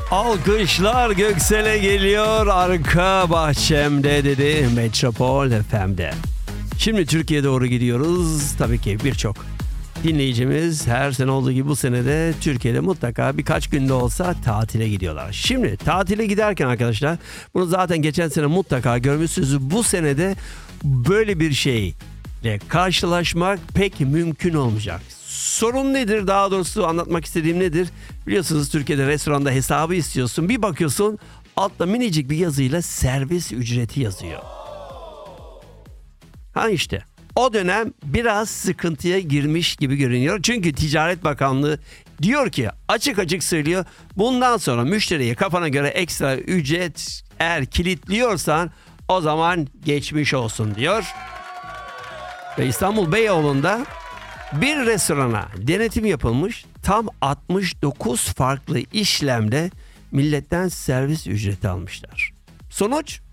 Alkışlar Göksel'e geliyor, arka bahçemde dedi Metropol FM'de. Şimdi Türkiye'ye doğru gidiyoruz. Tabii ki birçok dinleyicimiz her sene olduğu gibi bu sene de Türkiye'de mutlaka birkaç günde olsa tatile gidiyorlar. Şimdi tatile giderken arkadaşlar, bunu zaten geçen sene mutlaka görmüşsünüz. Bu sene de böyle bir şeyle karşılaşmak pek mümkün olmayacak. Sorun nedir? Daha doğrusu anlatmak istediğim nedir? Biliyorsunuz Türkiye'de restoranda hesabı istiyorsun. Bir bakıyorsun altta minicik bir yazıyla servis ücreti yazıyor. Ha işte o dönem biraz sıkıntıya girmiş gibi görünüyor. Çünkü Ticaret Bakanlığı diyor ki, açık açık söylüyor. Bundan sonra müşteriye kafana göre ekstra ücret eğer kilitliyorsan o zaman geçmiş olsun diyor. Ve İstanbul Beyoğlu'nda bir restorana denetim yapılmış. Tam 69 farklı işlemde milletten servis ücreti almışlar. Sonuç?